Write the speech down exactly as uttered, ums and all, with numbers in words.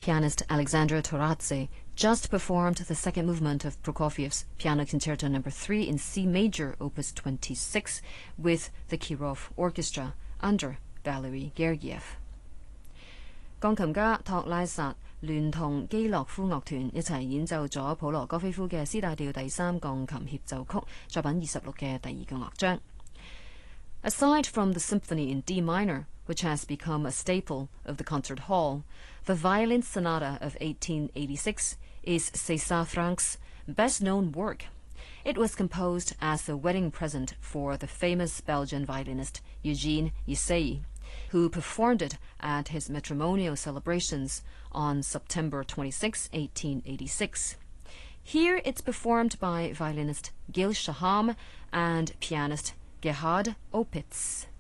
Pianist Alexandra Toradze just performed the second movement of Prokofiev's Piano Concerto number three in C major, opus twenty-six, with the Kirov Orchestra under Valery Gergiev. 鋼琴家托拉薩聯同基洛夫樂團一齊演奏咗普羅戈菲夫嘅 C 大調第三鋼琴協奏曲作品二十六嘅第二個樂章。Aside from the symphony in D minor, which has become a staple of the concert hall, the Violin Sonata of eighteen eighty-six is César Franck's best-known work. It was composed as a wedding present for the famous Belgian violinist Eugene Ysaÿe, who performed it at his matrimonial celebrations on September twenty-sixth, eighteen eighty-six. Here it's performed by violinist Gil Shaham and pianist Gerhard Opitz.